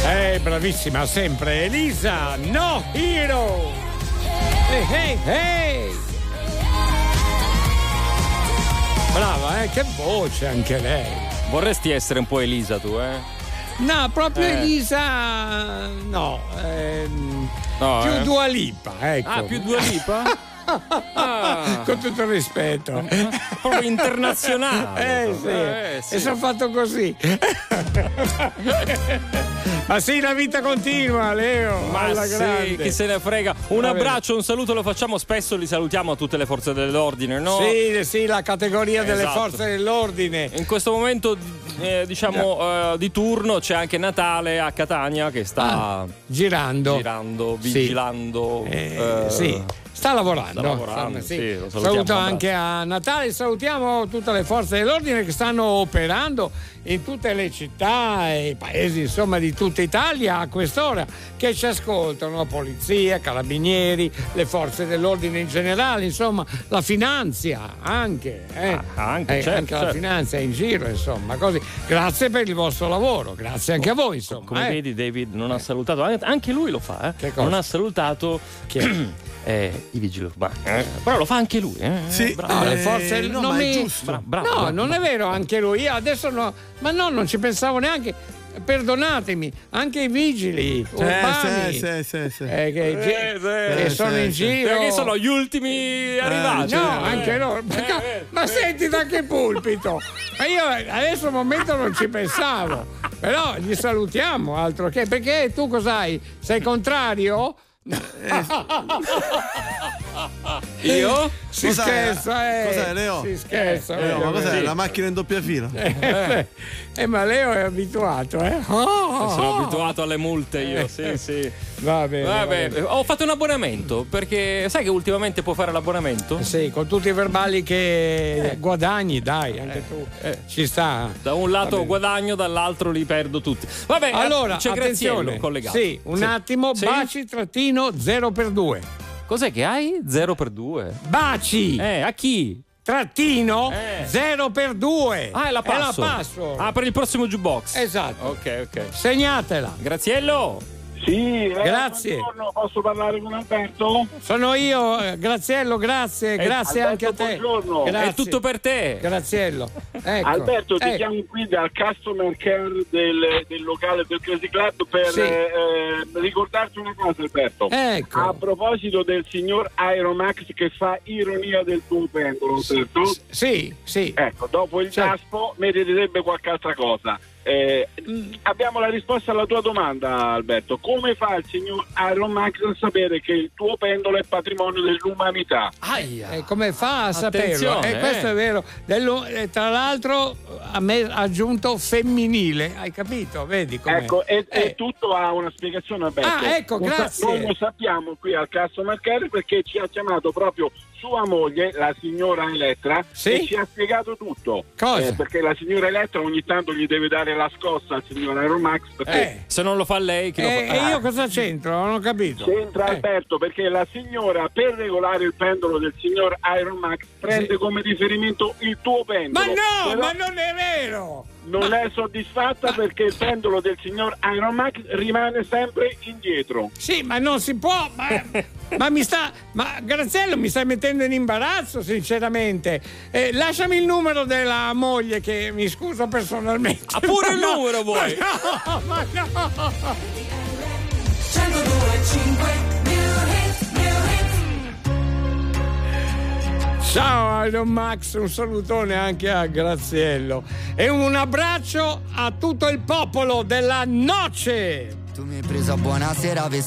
Bravissima sempre Elisa, No Hero. Hey, hey, hey. Brava, che voce anche lei. Vorresti essere un po' Elisa tu, No, proprio Elisa no, più Dua Lipa, ecco. Ah, più Dua Lipa? Con tutto il rispetto, proprio internazionale. Sì. E sono fatto così. Ma sì, la vita continua, Leo. Ma alla sì, grande. chi se ne frega. Un abbraccio, un saluto lo facciamo spesso, li salutiamo a tutte le forze dell'ordine, no? Sì, la categoria delle forze dell'ordine. In questo momento di turno c'è anche Natale a Catania che sta girando, vigilando. Sì. Sta lavorando. Sì, saluto anche a Natale, salutiamo tutte le forze dell'ordine che stanno operando in tutte le città e paesi, insomma, di tutta Italia a quest'ora, che ci ascoltano, polizia, carabinieri, le forze dell'ordine in generale, insomma, la finanza anche, anche la finanza è in giro, insomma, così. Grazie per il vostro lavoro, grazie anche a voi, insomma. Come vedi, David non ha salutato, anche lui lo fa, non ha salutato i vigili urbani, però lo fa anche lui, Sì, le forze no, ma è giusto. Bravo. Non è vero, anche lui. Io adesso non ci pensavo neanche. Perdonatemi, anche i vigili urbani che sono in giro, perché sono gli ultimi arrivati. No, anche loro. Ma senti da che pulpito? Ma io adesso al momento non ci pensavo, però li salutiamo, altro che, perché tu cos'hai? Sei contrario? Io? Si scherza, Cos'è, Leo? Si scherza. Ma cos'è? La macchina in doppia fila? Ma Leo è abituato, Sono abituato alle multe io, sì. Va bene. Ho fatto un abbonamento, perché sai che ultimamente puoi fare l'abbonamento? Sì, con tutti i verbali che guadagni, dai, anche tu. Ci sta. Da un lato guadagno, dall'altro li perdo tutti. Vabbè, allora, c'è Graziello collegato. Sì, un attimo, baci-0x2. Cos'è che hai? 0x2. Baci! A chi? Trattino 0x2. Ah, è la password. Ah, per il prossimo jukebox. Esatto. Ok. Segnatela. Graziello. Sì, grazie. Buongiorno, posso parlare con Alberto? Sono io, Graziello, grazie Alberto, anche a te. Buongiorno. Grazie. È tutto per te. Graziello. Ecco. Alberto, ti chiamo qui dal customer care del locale del Crazy Club per ricordarti una cosa, Alberto. Ecco. A proposito del signor Aeromax che fa ironia del tuo pendolo, certo? Sì. Ecco, dopo il daspo meriterebbe qualche altra cosa. Abbiamo la risposta alla tua domanda, Alberto. Come fa il signor Aeromax a sapere che il tuo pendolo è patrimonio dell'umanità? Come fa a saperlo? Questo è vero. Tra l'altro a me ha aggiunto femminile, hai capito? Vedi com'è? Ecco, e tutto ha una spiegazione, Alberto. Ecco, grazie. Noi lo sappiamo qui al customer care perché ci ha chiamato proprio sua moglie, la signora Elettra, e ci ha spiegato tutto. Cosa? Perché la signora Elettra ogni tanto gli deve dare la scossa al signor Aeromax, perché se non lo fa lei, chi lo fa? E io cosa c'entro? Non ho capito. C'entra Alberto, perché la signora, per regolare il pendolo del signor Aeromax, prende come riferimento il tuo pendolo. Ma non è vero! Non è soddisfatta perché il pendolo del signor Aeromax rimane sempre indietro. Sì, ma non si può. Ma Graziello, mi stai mettendo in imbarazzo, sinceramente. Lasciami il numero della moglie, che mi scuso personalmente. Pure il numero vuoi? Ma no! 102.5 Ciao Aeromax, un salutone anche a Graziello e un abbraccio a tutto il popolo della Noce. Tu mi hai preso a buona sera,